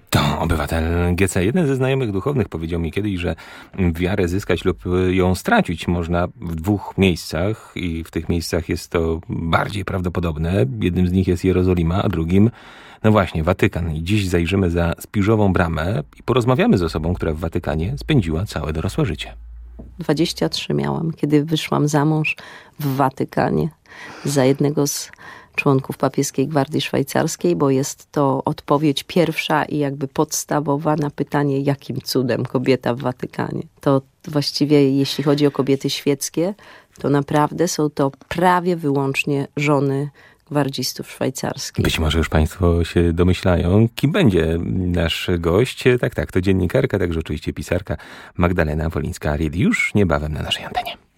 To obywatel GC. Jeden ze znajomych duchownych powiedział mi kiedyś, że wiarę zyskać lub ją stracić można w 2 miejscach i w tych miejscach jest to bardziej prawdopodobne. Jednym z nich jest Jerozolima, a drugim, no właśnie, Watykan. I dziś zajrzymy za Spiżową bramę i porozmawiamy z osobą, która w Watykanie spędziła całe dorosłe życie. 23 miałam, kiedy wyszłam za mąż w Watykanie za jednego z członków Papieskiej Gwardii Szwajcarskiej, bo jest to odpowiedź pierwsza i jakby podstawowa na pytanie, jakim cudem kobieta w Watykanie. To właściwie, jeśli chodzi o kobiety świeckie, to naprawdę są to prawie wyłącznie żony gwardzistów szwajcarskich. Być może już Państwo się domyślają, kim będzie nasz gość. Tak, to dziennikarka, także oczywiście pisarka Magdalena Wolińska-Ried. Już niebawem na naszej antenie.